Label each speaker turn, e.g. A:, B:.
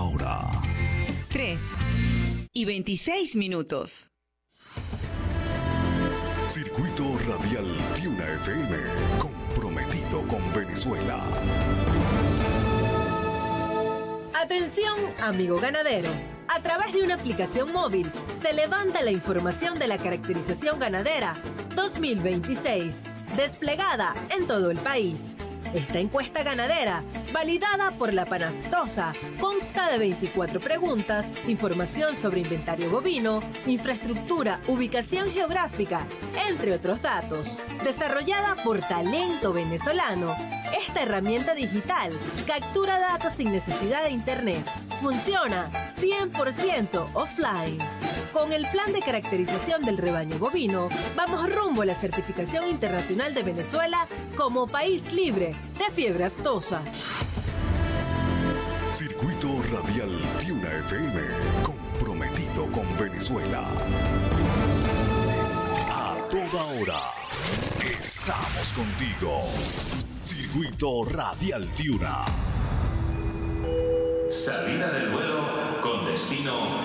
A: hora.
B: 3:26.
A: Circuito Radial Tiuna FM, comprometido con Venezuela.
C: Atención, amigo ganadero. A través de una aplicación móvil se levanta la información de la caracterización ganadera 2026, desplegada en todo el país. Esta encuesta ganadera, validada por la Panaftosa, consta de 24 preguntas, información sobre inventario bovino, infraestructura, ubicación geográfica, entre otros datos. Desarrollada por Talento Venezolano, esta herramienta digital captura datos sin necesidad de internet. Funciona 100% offline. Con el plan de caracterización del rebaño bovino, vamos rumbo a la certificación internacional de Venezuela como país libre de fiebre aftosa.
A: Circuito Radial Tiuna FM, comprometido con Venezuela. A toda hora, estamos contigo. Circuito Radial Tiuna.
D: Salida del vuelo con destino